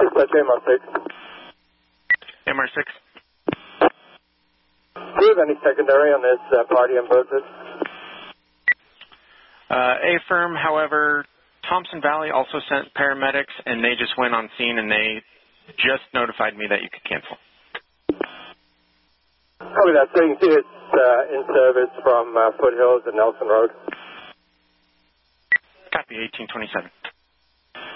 Dispatch MR6. MR6. Do you have any secondary on this party on Burford? A-firm, however, Thompson Valley also sent paramedics, and they just went on scene, and they just notified me that you could cancel. Copy that. So you can see it's in service from Foothills and Nelson Road. Copy, 1827.